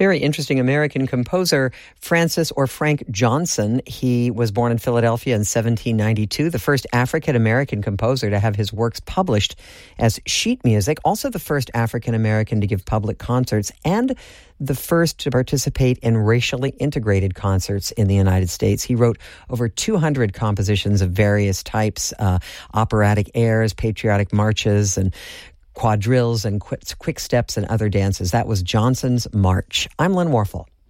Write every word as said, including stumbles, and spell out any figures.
Very interesting American composer, Francis or Frank Johnson. He was born in Philadelphia in seventeen ninety-two, the first African-American composer to have his works published as sheet music, also the first African-American to give public concerts, and the first to participate in racially integrated concerts in the United States. He wrote over two hundred compositions of various types, uh, operatic airs, patriotic marches, and quadrilles and quick, quick steps and other dances. That was Johnson's March. I'm Lynn Warfel.